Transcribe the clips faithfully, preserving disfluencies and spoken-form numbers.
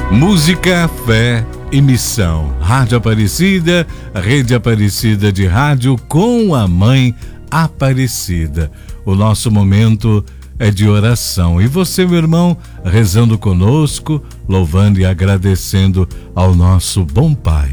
Música, fé e missão. Rádio Aparecida, Rede Aparecida de Rádio com a Mãe Aparecida. O nosso momento é de oração. E você, meu irmão, rezando conosco, louvando e agradecendo ao nosso bom Pai.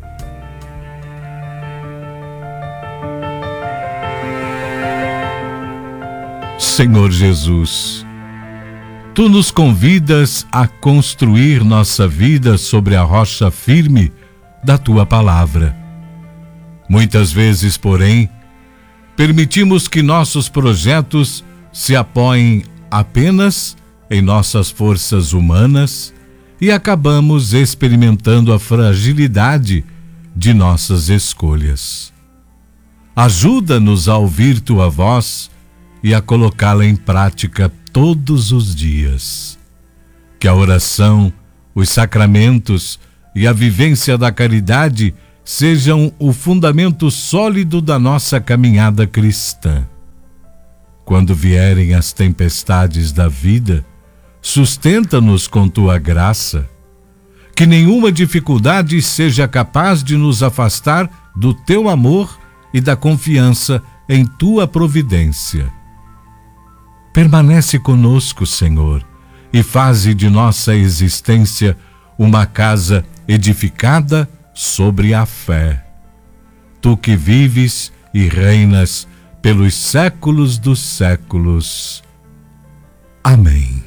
Senhor Jesus, Tu nos convidas a construir nossa vida sobre a rocha firme da Tua palavra. Muitas vezes, porém, permitimos que nossos projetos se apoiem apenas em nossas forças humanas e acabamos experimentando a fragilidade de nossas escolhas. Ajuda-nos a ouvir Tua voz e a colocá-la em prática todos os dias. Que a oração, os sacramentos e a vivência da caridade sejam o fundamento sólido da nossa caminhada cristã. Quando vierem as tempestades da vida, sustenta-nos com Tua graça. Que nenhuma dificuldade seja capaz de nos afastar do Teu amor e da confiança em Tua providência. Permanece conosco, Senhor, e faze de nossa existência uma casa edificada sobre a fé. Tu que vives e reinas pelos séculos dos séculos. Amém.